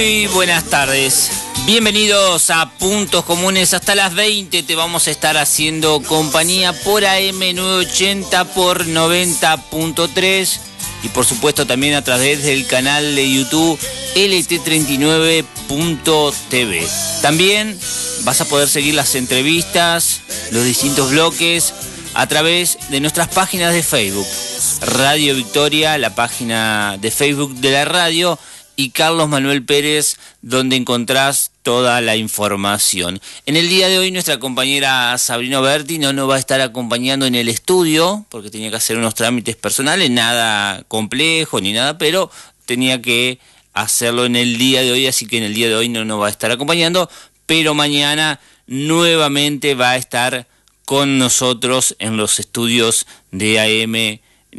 Muy buenas tardes, bienvenidos a Puntos Comunes. Hasta las 20 te vamos a estar haciendo compañía por AM 980 por 90.3 y por supuesto también a través del canal de YouTube lt39.tv. También vas a poder seguir las entrevistas, los distintos bloques a través de nuestras páginas de Facebook, Radio Victoria, la página de Facebook de la radio, y Carlos Manuel Pérez, donde encontrás toda la información. En el día de hoy nuestra compañera Sabrina Berti no nos va a estar acompañando en el estudio, porque tenía que hacer unos trámites personales, nada complejo ni nada, pero tenía que hacerlo en el día de hoy, así que en el día de hoy no nos va a estar acompañando, pero mañana nuevamente va a estar con nosotros en los estudios de AM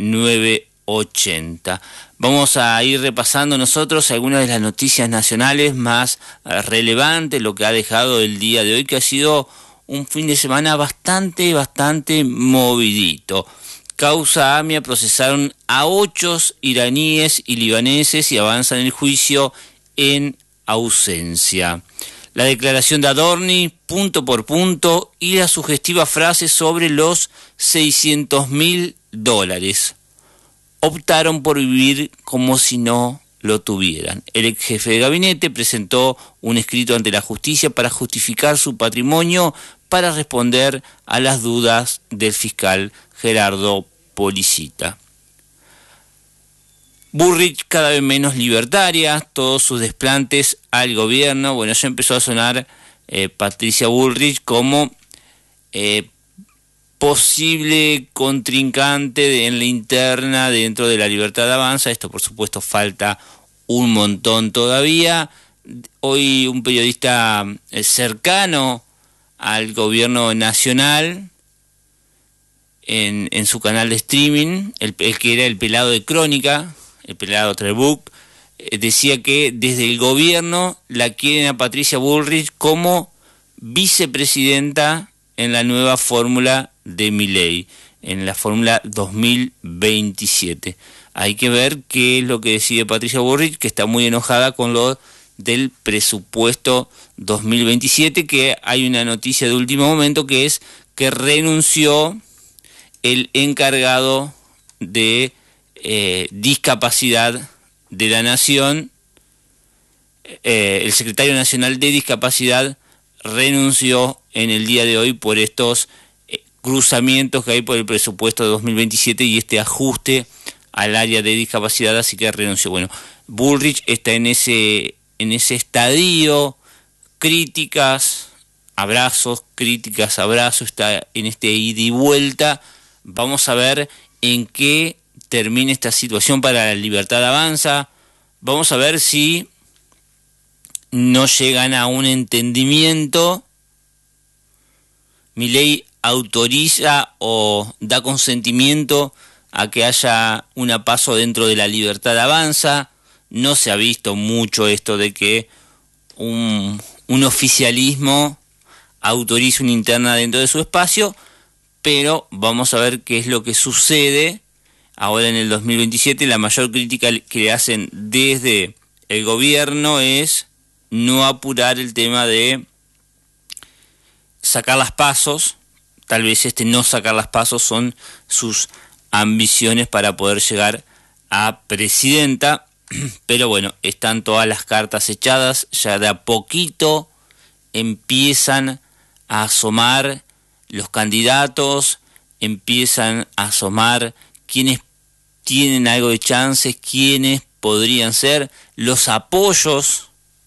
980. Vamos a ir repasando nosotros algunas de las noticias nacionales más relevantes, lo que ha dejado el día de hoy, que ha sido un fin de semana bastante movidito. Causa AMIA procesaron a 8 iraníes y libaneses y avanzan el juicio en ausencia. La declaración de Adorni, punto por punto, y la sugestiva frase sobre los $600.000. Optaron por vivir como si no lo tuvieran. El ex jefe de gabinete presentó un escrito ante la justicia para justificar su patrimonio, para responder a las dudas del fiscal Gerardo Policita. Bullrich cada vez menos libertaria, todos sus desplantes al gobierno. Bueno, ya empezó a sonar Patricia Bullrich como posible contrincante en la interna dentro de la Libertad Avanza. Esto, por supuesto, falta un montón todavía. Hoy un periodista cercano al gobierno nacional, en su canal de streaming, el que era el pelado de Crónica, el pelado Trebuch, decía que desde el gobierno la quieren a Patricia Bullrich como vicepresidenta en la nueva fórmula de Milei, en la fórmula 2027. Hay que ver qué es lo que decide Patricia Bullrich, que está muy enojada con lo del presupuesto 2027, que hay una noticia de último momento, que es que renunció el encargado de discapacidad de la Nación, el secretario nacional de discapacidad renunció en el día de hoy por estos cruzamientos que hay por el presupuesto de 2027 y este ajuste al área de discapacidad, así que renunció. Bueno, Bullrich está en ese estadio, críticas, abrazos, está en este ida y vuelta. Vamos a ver en qué termina esta situación para la Libertad Avanza. Vamos a ver si no llegan a un entendimiento. Milei autoriza o da consentimiento a que haya un paso dentro de la Libertad Avanza. No se ha visto mucho esto de que un oficialismo autorice una interna dentro de su espacio, pero vamos a ver qué es lo que sucede ahora en el 2027. La mayor crítica que le hacen desde el gobierno es no apurar el tema de sacar las pasos. Tal vez no sacar las pasos son sus ambiciones para poder llegar a presidenta, pero bueno, están todas las cartas echadas, ya de a poquito empiezan a asomar los candidatos, empiezan a asomar quienes tienen algo de chances, quienes podrían ser los apoyos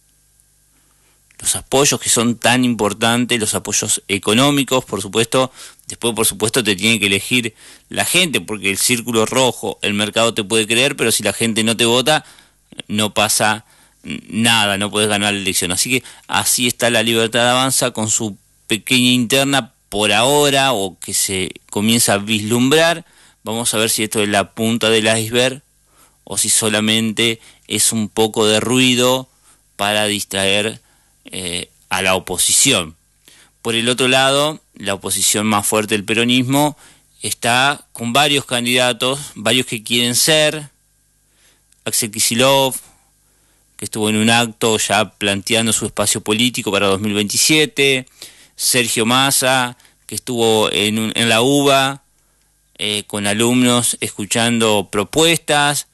que son tan importantes, los apoyos económicos, por supuesto. Después, por supuesto, te tiene que elegir la gente, porque el círculo rojo, el mercado te puede creer, pero si la gente no te vota, no pasa nada, no puedes ganar la elección. Así que así está la Libertad Avanza con su pequeña interna por ahora, o que se comienza a vislumbrar. Vamos a ver si esto es la punta del iceberg o si solamente es un poco de ruido para distraer a la oposición. Por el otro lado, la oposición más fuerte del peronismo está con varios candidatos, varios que quieren ser: Axel Kicillof, que que estuvo en un acto ya planteando su espacio político para 2027, Sergio Massa, que estuvo en la UBA con alumnos escuchando propuestas,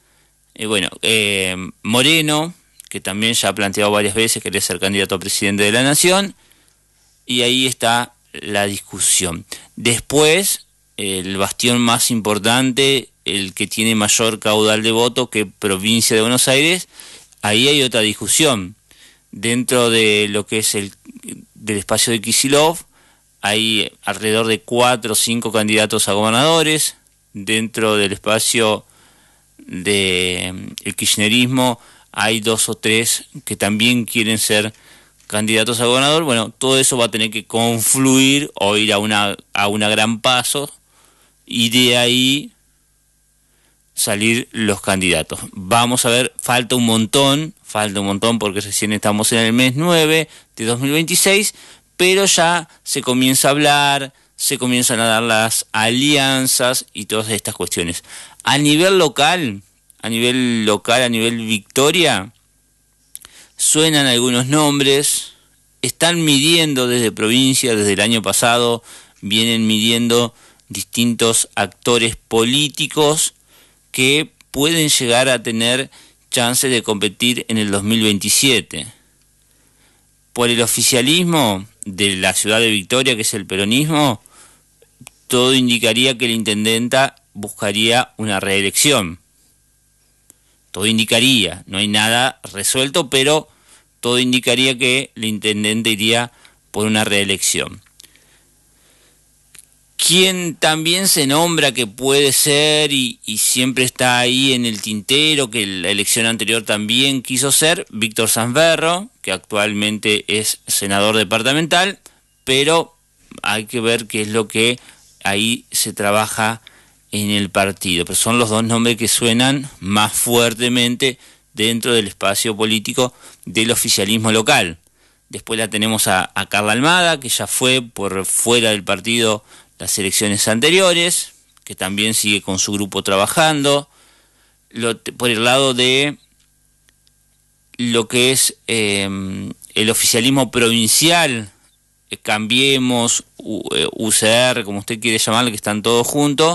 Moreno, que también ya ha planteado varias veces que quiere ser candidato a presidente de la Nación, y ahí está la discusión. Después, el bastión más importante, el que tiene mayor caudal de voto que provincia de Buenos Aires, ahí hay otra discusión. Dentro de lo que es del espacio de Kicillof, hay alrededor de 4 o 5 candidatos a gobernadores. Dentro del espacio del kirchnerismo hay 2 o 3 que también quieren ser candidatos a gobernador. Bueno, todo eso va a tener que confluir o ir a una gran paso, y de ahí salir los candidatos. Vamos a ver, falta un montón porque recién estamos en el mes 9 de 2026, pero ya se comienza a hablar, se comienzan a dar las alianzas y todas estas cuestiones. A nivel local, a nivel Victoria, suenan algunos nombres, están midiendo desde provincia, desde el año pasado, vienen midiendo distintos actores políticos que pueden llegar a tener chances de competir en el 2027. Por el oficialismo de la ciudad de Victoria, que es el peronismo, todo indicaría que la intendenta buscaría una reelección. Todo indicaría, no hay nada resuelto, pero todo indicaría que la intendente iría por una reelección. Quien también se nombra que puede ser y siempre está ahí en el tintero, que la elección anterior también quiso ser, Víctor Sanferro, que actualmente es senador departamental, pero hay que ver qué es lo que ahí se trabaja en el partido. Pero son los 2 nombres que suenan más fuertemente dentro del espacio político del oficialismo local. Después la tenemos a Carla Almada, que ya fue por fuera del partido las elecciones anteriores, que también sigue con su grupo trabajando. Por el lado de lo que es el oficialismo provincial, Cambiemos, UCR, como usted quiere llamarlo, que están todos juntos,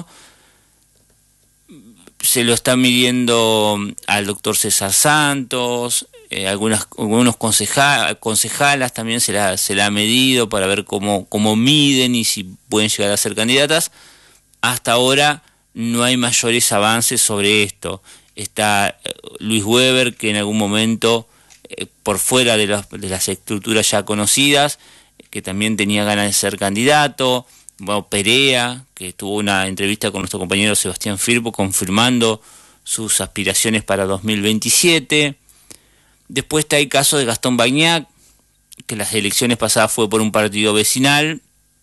se lo está midiendo al doctor César Santos, algunos concejalas también se la ha medido para ver cómo miden y si pueden llegar a ser candidatas. Hasta ahora no hay mayores avances sobre esto. Está Luis Weber, que en algún momento, por fuera de las estructuras ya conocidas, que también tenía ganas de ser candidato. Bueno, Perea, que tuvo una entrevista con nuestro compañero Sebastián Firpo confirmando sus aspiraciones para 2027. Después está el caso de Gastón Bagnac, que las elecciones pasadas fue por un partido vecinal,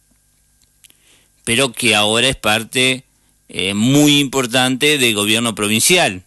pero que ahora es parte muy importante del gobierno provincial.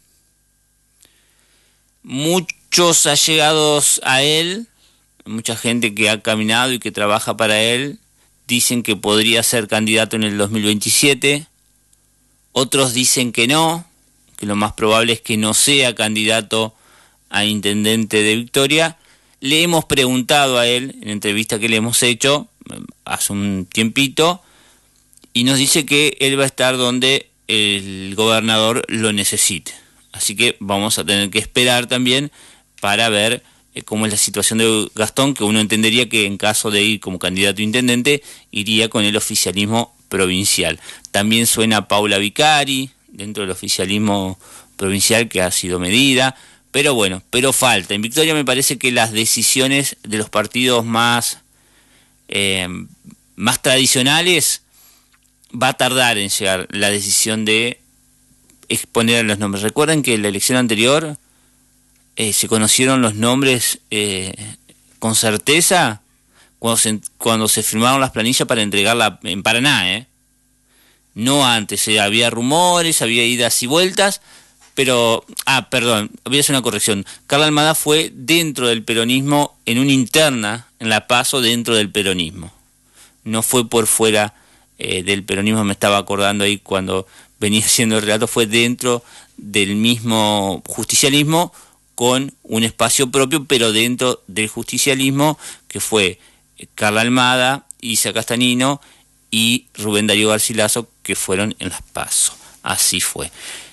Muchos allegados a él, mucha gente que ha caminado y que trabaja para él, dicen que podría ser candidato en el 2027. Otros dicen que no, que lo más probable es que no sea candidato a intendente de Victoria. Le hemos preguntado a él, en la entrevista que le hemos hecho hace un tiempito, y nos dice que él va a estar donde el gobernador lo necesite. Así que vamos a tener que esperar también para ver cómo es la situación de Gastón, que uno entendería que en caso de ir como candidato a intendente, iría con el oficialismo provincial. También suena Paula Vicari, dentro del oficialismo provincial, que ha sido medida, pero bueno, pero falta. En Victoria me parece que las decisiones de los partidos más tradicionales va a tardar en llegar la decisión de exponer los nombres. Recuerden que en la elección anterior se conocieron los nombres con certeza cuando se firmaron las planillas para entregarla en Paraná, no antes. Había rumores, había idas y vueltas, pero voy a hacer una corrección. Carla Almada fue dentro del peronismo en una interna, en la PASO, dentro del peronismo. No fue por fuera del peronismo, me estaba acordando ahí cuando venía haciendo el relato, fue dentro del mismo justicialismo, con un espacio propio, pero dentro del justicialismo, que fue Carla Almada, Isa Castanino y Rubén Darío Garcilaso, que fueron en las PASO. Así fue.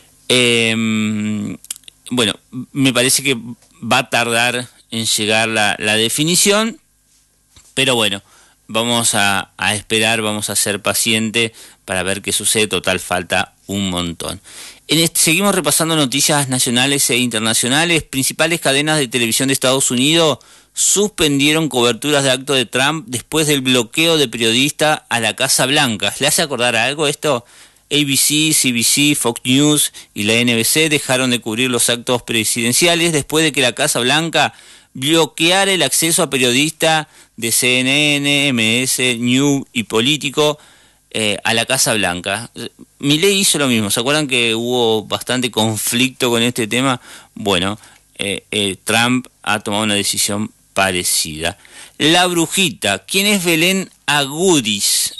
Bueno, me parece que va a tardar en llegar la definición, pero bueno, vamos a esperar, vamos a ser pacientes para ver qué sucede. Total, falta un montón. Seguimos repasando noticias nacionales e internacionales. Principales cadenas de televisión de Estados Unidos suspendieron coberturas de acto de Trump después del bloqueo de periodistas a la Casa Blanca. ¿Le hace acordar a algo esto? ABC, CBC, Fox News y la NBC dejaron de cubrir los actos presidenciales después de que la Casa Blanca bloqueara el acceso a periodistas de CNN, MS, News y Político a la Casa Blanca. Milei hizo lo mismo. ¿Se acuerdan que hubo bastante conflicto con este tema? Bueno, Trump ha tomado una decisión parecida. La brujita. ¿Quién es Belén Agudis?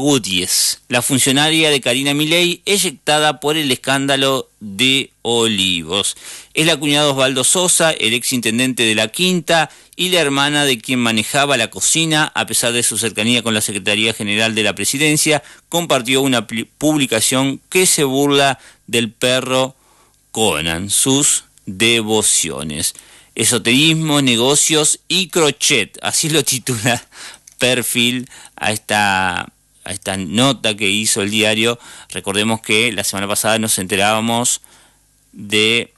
La funcionaria de Karina Milei, eyectada por el escándalo de Olivos. Es la cuñada de Osvaldo Sosa, el exintendente de La Quinta, y la hermana de quien manejaba la cocina. A pesar de su cercanía con la Secretaría General de la Presidencia, compartió una publicación que se burla del perro Conan, sus devociones. Esoterismo, negocios y crochet, así lo titula Perfil a esta nota que hizo el diario. Recordemos que la semana pasada nos enterábamos de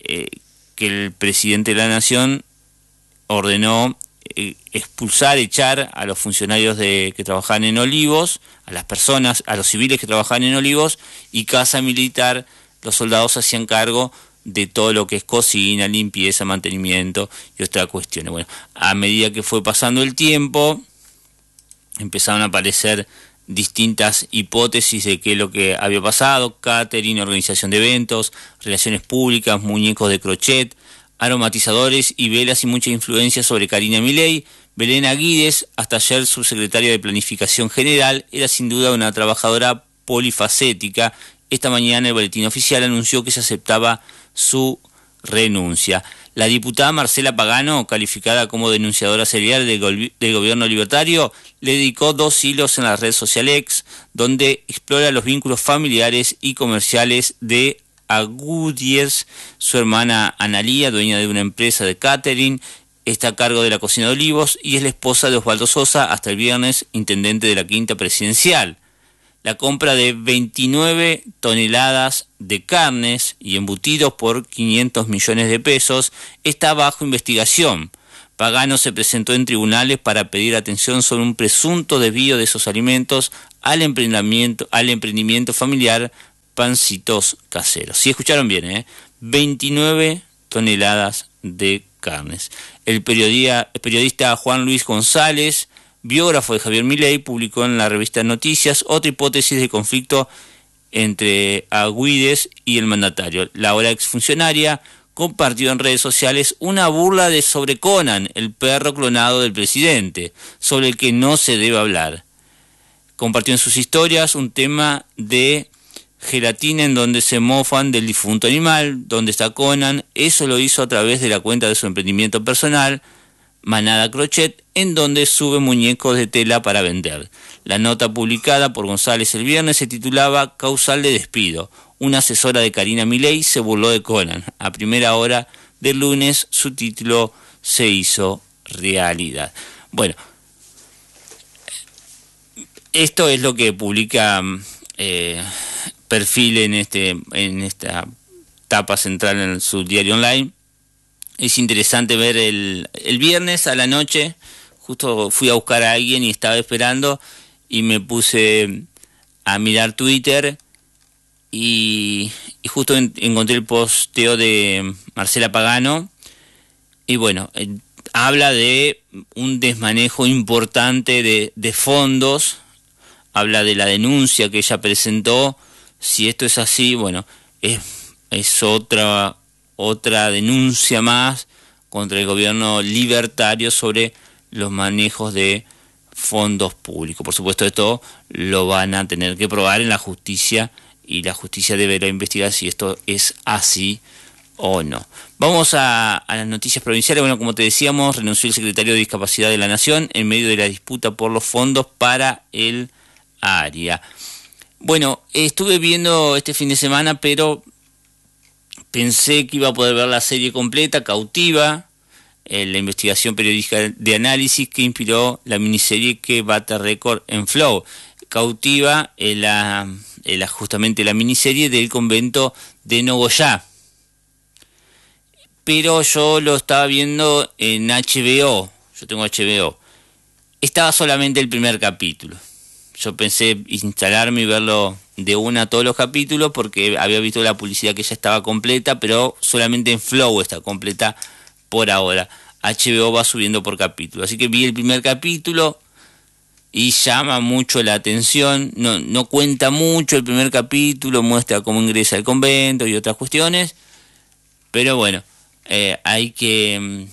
que el presidente de la Nación ordenó expulsar, echar a los funcionarios que trabajaban en Olivos, a las personas, a los civiles que trabajaban en Olivos, y Casa Militar, los soldados hacían cargo de todo lo que es cocina, limpieza, mantenimiento y otras cuestiones. Bueno, a medida que fue pasando el tiempo, empezaron a aparecer distintas hipótesis de qué es lo que había pasado: catering, organización de eventos, relaciones públicas, muñecos de crochet, aromatizadores y velas, y mucha influencia sobre Karina Milei. Belén Aguides, hasta ayer subsecretaria de Planificación General, era sin duda una trabajadora polifacética. Esta mañana el boletín oficial anunció que se aceptaba su renuncia. La diputada Marcela Pagano, calificada como denunciadora serial del gobierno libertario, le dedicó 2 hilos en la red social X, donde explora los vínculos familiares y comerciales de Agudis. Su hermana Analía, dueña de una empresa de catering, está a cargo de la cocina de Olivos y es la esposa de Osvaldo Sosa, hasta el viernes intendente de la Quinta Presidencial. La compra de 29 toneladas de carnes y embutidos por 500 millones de pesos está bajo investigación. Pagano se presentó en tribunales para pedir atención sobre un presunto desvío de esos alimentos al emprendimiento familiar Pancitos Caseros. Si escucharon bien, 29 toneladas de carnes. El periodista Juan Luis González, biógrafo de Javier Milei, publicó en la revista Noticias otra hipótesis de conflicto entre Agüides y el mandatario. La ahora exfuncionaria compartió en redes sociales una burla sobre Conan, el perro clonado del presidente, sobre el que no se debe hablar. Compartió en sus historias un tema de gelatina en donde se mofan del difunto animal, donde está Conan. Eso lo hizo a través de la cuenta de su emprendimiento personal, Manada Crochet, en donde sube muñecos de tela para vender. La nota publicada por González el viernes se titulaba Causal de despido. Una asesora de Karina Milei se burló de Conan. A primera hora del lunes su título se hizo realidad. Bueno, esto es lo que publica Perfil en esta tapa central en su diario online. Es interesante ver el viernes a la noche, justo fui a buscar a alguien y estaba esperando y me puse a mirar Twitter y justo encontré el posteo de Marcela Pagano y bueno, habla de un desmanejo importante de fondos, habla de la denuncia que ella presentó. Si esto es así, bueno, es otra denuncia más contra el gobierno libertario sobre los manejos de fondos públicos. Por supuesto, esto lo van a tener que probar en la justicia y la justicia deberá investigar si esto es así o no. Vamos a las noticias provinciales. Bueno, como te decíamos, renunció el secretario de Discapacidad de la Nación en medio de la disputa por los fondos para el área. Bueno, estuve viendo este fin de semana, pero pensé que iba a poder ver la serie completa, Cautiva, la investigación periodística de análisis que inspiró la miniserie que bate récord en Flow. Cautiva justamente la miniserie del convento de Nogoyá. Pero yo lo estaba viendo en HBO, yo tengo HBO. Estaba solamente el primer capítulo. Yo pensé instalarme y verlo de una a todos los capítulos porque había visto la publicidad que ya estaba completa, pero solamente en Flow está completa por ahora. HBO va subiendo por capítulo. Así que vi el primer capítulo y llama mucho la atención. No cuenta mucho el primer capítulo, muestra cómo ingresa al convento y otras cuestiones. Pero bueno, hay que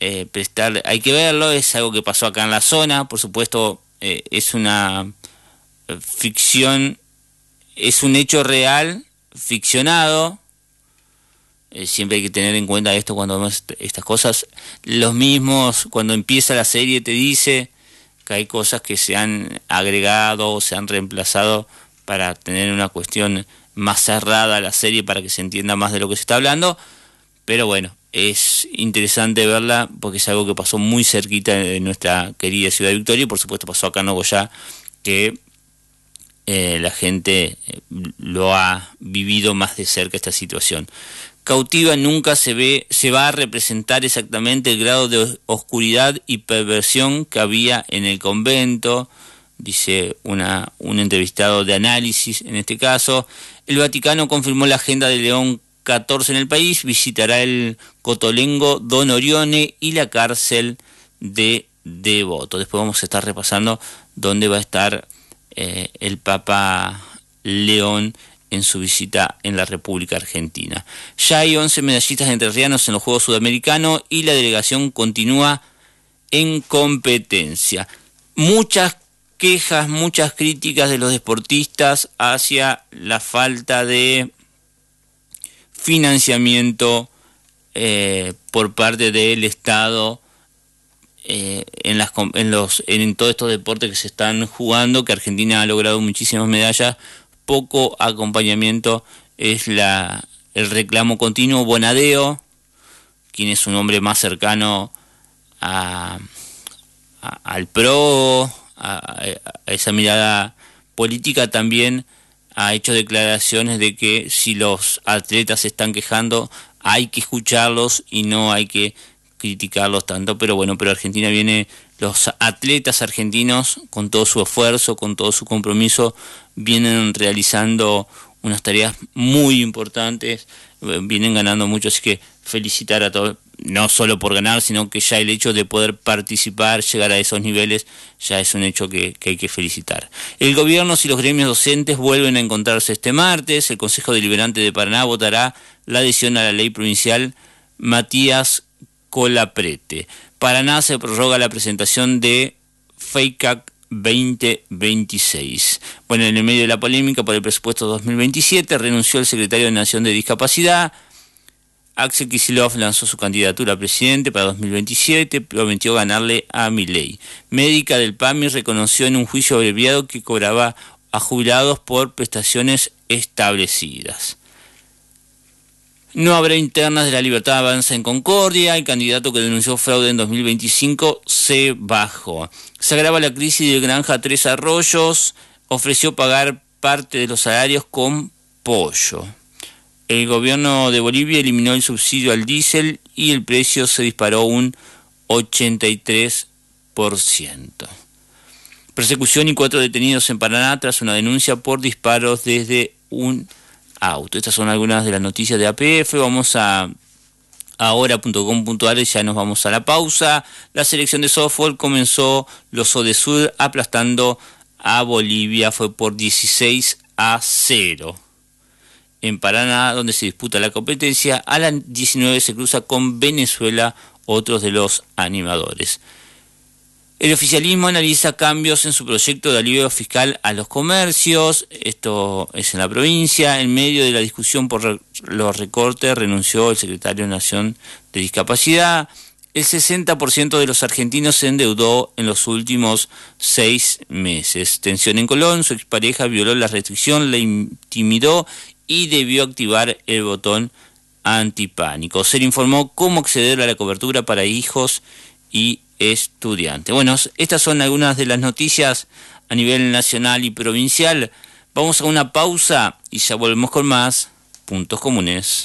verlo. Es algo que pasó acá en la zona. Por supuesto, es una ficción, es un hecho real, ficcionado. Siempre hay que tener en cuenta esto cuando vemos estas cosas. Los mismos, cuando empieza la serie, te dice que hay cosas que se han agregado o se han reemplazado para tener una cuestión más cerrada a la serie, para que se entienda más de lo que se está hablando. Pero bueno, es interesante verla porque es algo que pasó muy cerquita de nuestra querida ciudad de Victoria, y por supuesto pasó acá en Nogoyá, que la gente lo ha vivido más de cerca esta situación. Cautiva nunca se va a representar exactamente el grado de oscuridad y perversión que había en el convento, dice un entrevistado de análisis en este caso. El Vaticano confirmó la agenda de León XIV en el país, visitará el Cotolengo Don Orione y la cárcel de Devoto. Después vamos a estar repasando dónde va a estar el Papa León en su visita en la República Argentina. Ya hay 11 medallistas entrerrianos en los Juegos Sudamericanos y la delegación continúa en competencia. Muchas quejas, muchas críticas de los deportistas hacia la falta de financiamiento por parte del Estado en todos estos deportes que se están jugando, que Argentina ha logrado muchísimas medallas. Poco acompañamiento es el reclamo continuo. Bonadeo, quien es un hombre más cercano al PRO, a esa mirada política, también ha hecho declaraciones de que si los atletas se están quejando hay que escucharlos y no hay que criticarlos tanto. Pero bueno, Argentina los atletas argentinos con todo su esfuerzo, con todo su compromiso, vienen realizando unas tareas muy importantes, vienen ganando mucho, así que felicitar a todos, no solo por ganar, sino que ya el hecho de poder participar, llegar a esos niveles, ya es un hecho que hay que felicitar. El gobierno y los gremios docentes vuelven a encontrarse este martes. El Consejo Deliberante de Paraná votará la adhesión a la ley provincial Matías Colaprete. Paraná se prorroga la presentación de FEICAC 2026. Bueno, en el medio de la polémica por el presupuesto 2027, renunció el secretario de Nación de Discapacidad. Axel Kicillof lanzó su candidatura a presidente para 2027, prometió ganarle a Milei. Médica del PAMI reconoció en un juicio abreviado que cobraba a jubilados por prestaciones establecidas. No habrá internas de La Libertad Avanza en Concordia. El candidato que denunció fraude en 2025 se bajó. Se agrava la crisis de Granja Tres Arroyos. Ofreció pagar parte de los salarios con pollo. El gobierno de Bolivia eliminó el subsidio al diésel y el precio se disparó un 83%. Persecución y 4 detenidos en Paraná tras una denuncia por disparos desde un auto. Estas son algunas de las noticias de APF. Vamos a ahora.com.ar y ya nos vamos a la pausa. La selección de softball comenzó los Odesur aplastando a Bolivia, fue por 16-0. En Paraná, donde se disputa la competencia, a las 19 se cruza con Venezuela, otros de los animadores. El oficialismo analiza cambios en su proyecto de alivio fiscal a los comercios. Esto es en la provincia. En medio de la discusión por los recortes, renunció el secretario de Nación de Discapacidad. El 60% de los argentinos se endeudó en los últimos 6 meses. Tensión en Colón. Su expareja violó la restricción, le intimidó y debió activar el botón antipánico. Se le informó cómo acceder a la cobertura para hijos y estudiantes. Bueno, estas son algunas de las noticias a nivel nacional y provincial. Vamos a una pausa y ya volvemos con más Puntos Comunes.